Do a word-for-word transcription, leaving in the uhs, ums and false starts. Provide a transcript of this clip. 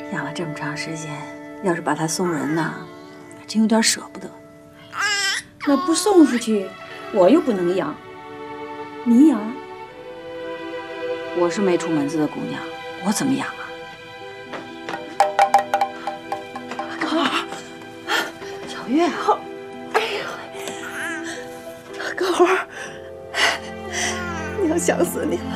养了这么长时间，要是把它送人呐，真有点舍不得。 那不送出去，我又不能养，你养？ 我是没出门子的姑娘，我怎么养啊？ 高儿， 小月， 哎呦，高儿，娘想死你了。